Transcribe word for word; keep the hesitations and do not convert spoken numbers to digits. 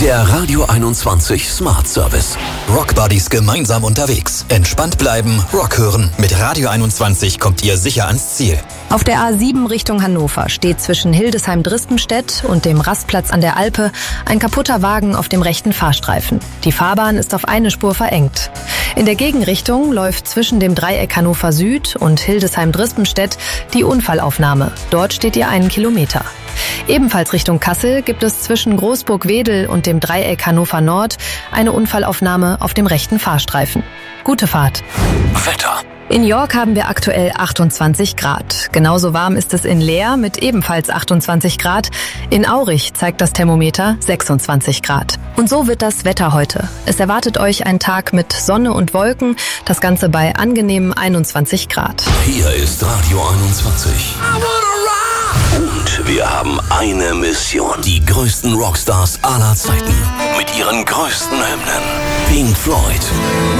Der Radio einundzwanzig Smart Service. Rock Buddies gemeinsam unterwegs. Entspannt bleiben, Rock hören. Mit Radio einundzwanzig kommt ihr sicher ans Ziel. Auf der A sieben Richtung Hannover steht zwischen Hildesheim-Dristenstedt und dem Rastplatz an der Alpe ein kaputter Wagen auf dem rechten Fahrstreifen. Die Fahrbahn ist auf eine Spur verengt. In der Gegenrichtung läuft zwischen dem Dreieck Hannover Süd und Hildesheim-Dristenstedt die Unfallaufnahme. Dort steht ihr einen Kilometer. Ebenfalls Richtung Kassel gibt es zwischen Großburg-Wedel und dem Dreieck Hannover Nord eine Unfallaufnahme auf dem rechten Fahrstreifen. Gute Fahrt. Wetter. In York haben wir aktuell achtundzwanzig Grad. Genauso warm ist es in Leer mit ebenfalls achtundzwanzig Grad. In Aurich zeigt das Thermometer sechsundzwanzig Grad. Und so wird das Wetter heute. Es erwartet euch ein Tag mit Sonne und Wolken, das Ganze bei angenehmen einundzwanzig Grad. Hier ist Radio einundzwanzig. Und wir haben eine Mission. Die größten Rockstars aller Zeiten. Mit ihren größten Hymnen. Pink Floyd.